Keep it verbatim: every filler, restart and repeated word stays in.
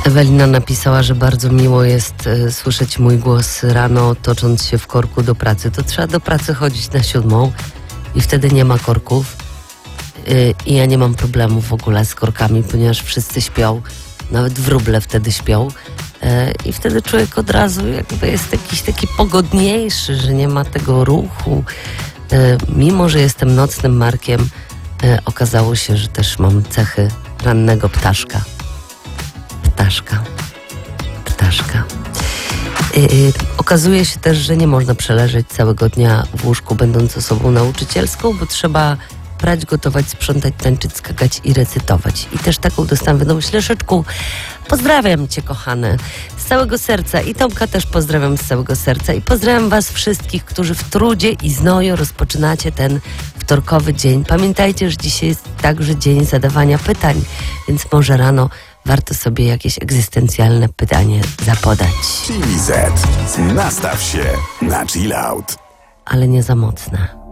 Ewelina napisała, że bardzo miło jest e, słyszeć mój głos rano, tocząc się w korku do pracy. To trzeba do pracy chodzić na siódmą i wtedy nie ma korków. E, I ja nie mam problemu w ogóle z korkami, ponieważ wszyscy śpią. Nawet wróble wtedy śpią. E, I wtedy człowiek od razu jakby jest jakiś taki pogodniejszy, że nie ma tego ruchu. E, mimo, że jestem nocnym markiem, e, okazało się, że też mam cechy rannego ptaszka. Ptaszka. Ptaszka. Yy, okazuje się też, że nie można przeleżeć całego dnia w łóżku, będąc osobą nauczycielską, bo trzeba prać, gotować, sprzątać, tańczyć, skakać i recytować. I też taką dostałam wiadomość. Leszeczku, pozdrawiam Cię, kochane, z całego serca. I Tomka też pozdrawiam z całego serca. I pozdrawiam Was wszystkich, którzy w trudzie i znoju rozpoczynacie ten wtorkowy dzień. Pamiętajcie, że dzisiaj jest także dzień zadawania pytań, więc może rano warto sobie jakieś egzystencjalne pytanie zapodać. Chili Z. Nastaw się na chill out. Ale nie za mocne.